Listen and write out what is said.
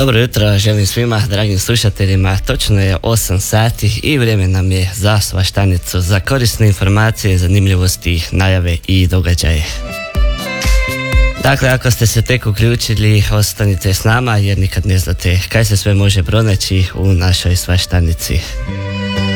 Dobro jutro, želim svima dragim slušateljima. Točno je 8 sati i vrijeme nam je za svaštanicu, za korisne informacije, zanimljivosti, najave i događaje. Dakle, ako ste se tek uključili, ostanite s nama jer nikad ne znate kaj se sve može pronaći u našoj svaštanici.